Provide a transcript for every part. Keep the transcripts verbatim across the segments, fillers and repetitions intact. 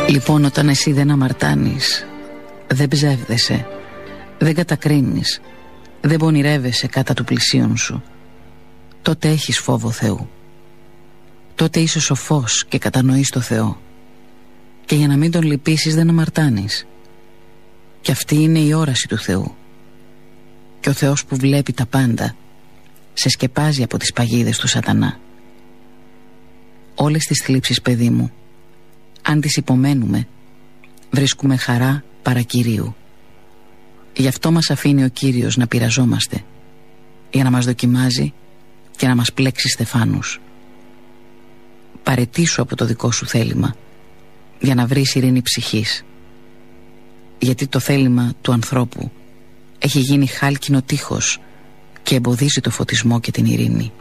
Λοιπόν, όταν εσύ δεν αμαρτάνεις, δεν ψεύδεσαι, δεν κατακρίνεις, δεν πονηρεύεσαι κατά του πλησίον σου, τότε έχεις φόβο Θεού. Τότε είσαι σοφός και κατανοείς το Θεό. Και για να μην τον λυπήσεις δεν αμαρτάνεις. Και αυτή είναι η όραση του Θεού. Και ο Θεός που βλέπει τα πάντα σε σκεπάζει από τις παγίδες του σατανά. Όλες τις θλίψεις, παιδί μου, αν τις υπομένουμε, βρίσκουμε χαρά παρά Κυρίου. Γι' αυτό μας αφήνει ο Κύριος να πειραζόμαστε, για να μας δοκιμάζει και να μας πλέξει στεφάνους. Παραιτήσου από το δικό σου θέλημα, για να βρεις ειρήνη ψυχής. Γιατί το θέλημα του ανθρώπου έχει γίνει χάλκινο τείχος και εμποδίζει το φωτισμό και την ειρήνη.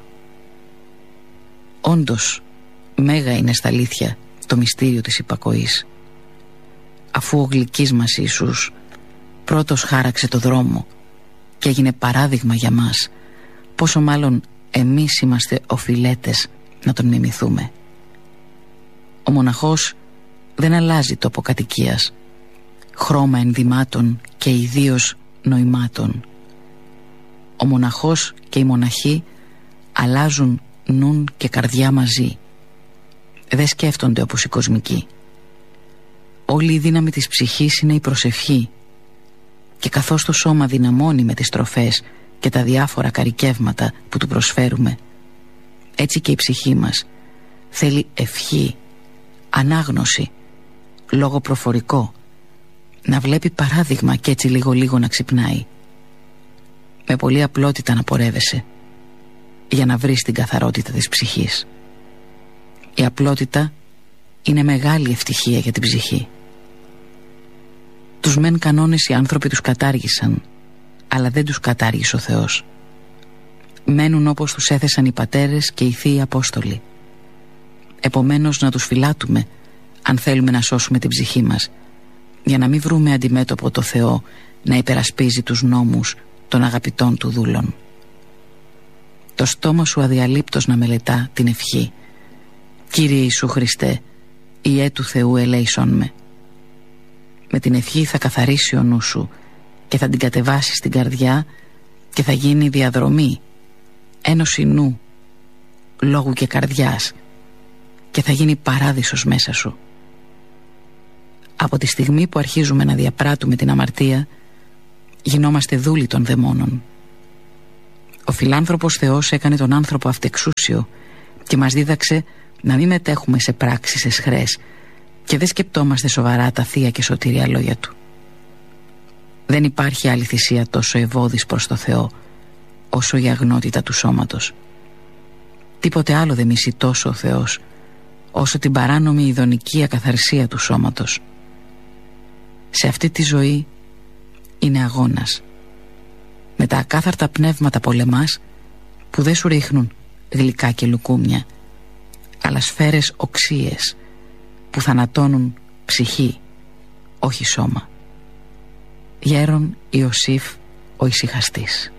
Όντως, μέγα είναι στα αλήθεια το μυστήριο της υπακοής. Αφού ο γλυκής μας Ιησούς πρώτος χάραξε το δρόμο και έγινε παράδειγμα για μας, πόσο μάλλον εμείς είμαστε οφειλέτες να τον μιμηθούμε. Ο μοναχός δεν αλλάζει τόπο κατοικίας, χρώμα ενδυμάτων και ιδίως νοημάτων. Ο μοναχός και η μοναχή αλλάζουν νουν και καρδιά μαζί. Δεν σκέφτονται όπως οι κοσμικοί. Όλη η δύναμη της ψυχής είναι η προσευχή, και καθώς το σώμα δυναμώνει με τις τροφές και τα διάφορα καρικεύματα που του προσφέρουμε, έτσι και η ψυχή μας θέλει ευχή, ανάγνωση, λόγο προφορικό, να βλέπει παράδειγμα και έτσι λίγο λίγο να ξυπνάει. Με πολλή απλότητα να πορεύεσαι, για να βρεις την καθαρότητα της ψυχής. Η απλότητα είναι μεγάλη ευτυχία για την ψυχή. Τους μεν κανόνες οι άνθρωποι τους κατάργησαν, αλλά δεν τους κατάργησε ο Θεός. Μένουν όπως τους έθεσαν οι πατέρες και οι θείοι Απόστολοι. Επομένως να τους φυλάτουμε, αν θέλουμε να σώσουμε την ψυχή μας, για να μην βρούμε αντιμέτωπο το Θεό να υπερασπίζει τους νόμους των αγαπητών του δούλων. Το στόμα σου αδιαλείπτως να μελετά την ευχή: Κύριε Ιησού Χριστέ, Ιε του Θεού ελέησον με. Με την ευχή θα καθαρίσει ο νου σου και θα την κατεβάσει στην καρδιά και θα γίνει διαδρομή, ένωση νου, λόγου και καρδιάς, και θα γίνει παράδεισος μέσα σου. Από τη στιγμή που αρχίζουμε να διαπράττουμε την αμαρτία, γινόμαστε δούλοι των δαιμόνων. Ο φιλάνθρωπος Θεός έκανε τον άνθρωπο αυτεξούσιο και μας δίδαξε να μην μετέχουμε σε πράξεις εσχρές και δεν σκεπτόμαστε σοβαρά τα θεία και σωτήρια λόγια του. Δεν υπάρχει άλλη θυσία τόσο ευώδης προς το Θεό όσο η αγνότητα του σώματος. Τίποτε άλλο δεν μισεί τόσο ο Θεός όσο την παράνομη ειδονική ακαθαρσία του σώματος. Σε αυτή τη ζωή είναι αγώνας. Με τα ακάθαρτα πνεύματα πολεμάς, που δεν σου ρίχνουν γλυκά και λουκούμια, αλλά σφαίρες οξύες που θανατώνουν ψυχή, όχι σώμα. Γέρον Ιωσήφ ο Ησυχαστής.